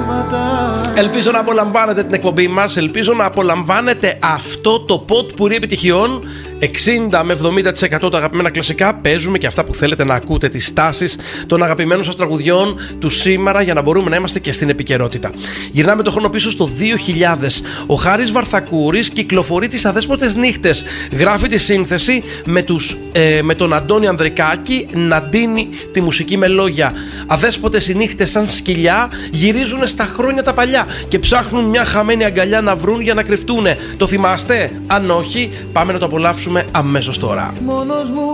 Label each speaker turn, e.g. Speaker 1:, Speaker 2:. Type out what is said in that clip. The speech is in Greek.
Speaker 1: Ελπίζω να απολαμβάνετε την εκπομπή μας. Ελπίζω να απολαμβάνετε αυτό το ποτ-πουρί επιτυχιών. 60 με 70% τα αγαπημένα κλασικά. Παίζουμε και αυτά που θέλετε να ακούτε, τις τάσεις των αγαπημένων σας τραγουδιών του σήμερα, για να μπορούμε να είμαστε και στην επικαιρότητα. Γυρνάμε το χρόνο πίσω στο 2000. Ο Χάρης Βαρθακούρης κυκλοφορεί τις Αδέσποτες Νύχτες. Γράφει τη σύνθεση με τον Αντώνη Ανδρικάκη να ντύνει τη μουσική με λόγια. Αδέσποτες οι νύχτες σαν σκυλιά γυρίζουν στα χρόνια τα παλιά και ψάχνουν μια χαμένη αγκαλιά να βρουν για να κρυφτούνε. Το θυμάστε? Αν όχι, πάμε να το απολαύσουμε αμέσως τώρα.
Speaker 2: Μόνος μου